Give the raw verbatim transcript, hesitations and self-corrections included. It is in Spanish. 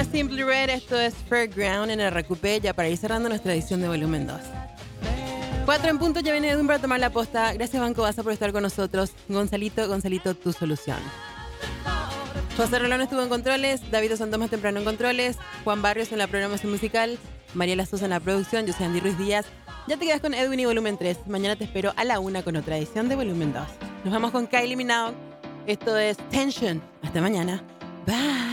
Suena Simply Red, esto es Fairground en R Q P, ya para ir cerrando nuestra edición de volumen dos. Cuatro en punto, ya viene Edwin para tomar la posta. Gracias, Banco Baza, por estar con nosotros. Gonzalito, Gonzalito, tu solución. José Rolón estuvo en controles, David Santos más temprano en controles, Juan Barrios en la programación musical, Mariela Sosa en la producción, yo soy Andy Ruiz Díaz. Ya te quedas con Edwin y volumen tres. Mañana te espero a la una con otra edición de volumen dos. Nos vamos con Kylie Minogue. Esto es Tension. Hasta mañana. Bye.